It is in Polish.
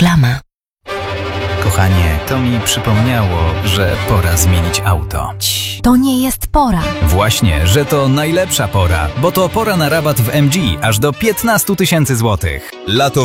Reklama. Kochanie, to mi przypomniało, że pora zmienić auto. To nie jest pora. Właśnie, że to najlepsza pora, bo to pora na rabat w MG aż do 15 000 złotych. Lato